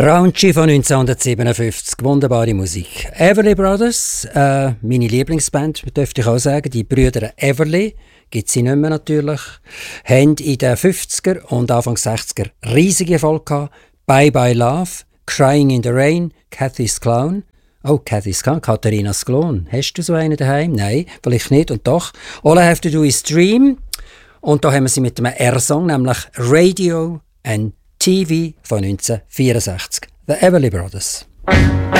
Raunchy von 1957, wunderbare Musik. Everly Brothers, meine Lieblingsband, dürfte ich auch sagen, die Brüder Everly, gibt sie nicht mehr natürlich, haben in den 50er und Anfang 60er riesige Erfolg gehabt. Bye Bye Love, Crying in the Rain, Cathy's Clown. Oh, Cathy's Clown, Katharinas Klon. Hast du so einen daheim? Nein, vielleicht nicht und doch. All I Have to Do is Dream. Und da haben wir sie mit einem R-Song, nämlich Radio and TV von 1964. The Everly Brothers.